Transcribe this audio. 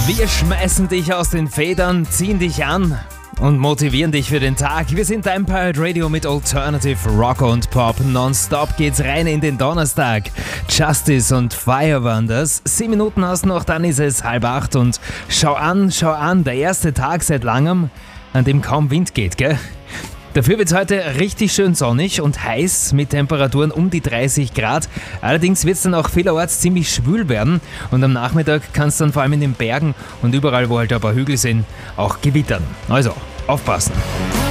Wir schmeißen dich aus den Federn, ziehen dich an und motivieren dich für den Tag. Wir sind dein Pirate Radio mit Alternative Rock und Pop. Nonstop geht's rein in den Donnerstag. Justice und Fire waren das. 7 Minuten hast noch, dann ist es 7:30 und schau an, der erste Tag seit langem, an dem kaum Wind geht, gell? Dafür wird es heute richtig schön sonnig und heiß mit Temperaturen um die 30 Grad. Allerdings wird es dann auch vielerorts ziemlich schwül werden und am Nachmittag kann es dann vor allem in den Bergen und überall, wo halt ein paar Hügel sind, auch gewittern. Also, aufpassen.